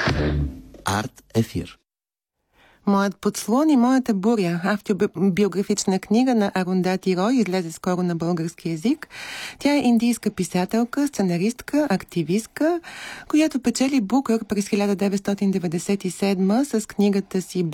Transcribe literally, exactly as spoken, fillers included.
Арт ефир. Моят подслон и моята буря, автобиографична книга на Арундати Рой, излезе скоро на български език. Тя е индийска писателка, сценаристка, активистка, която печели Букър през хиляда деветстотин деветдесет и седма с книгата си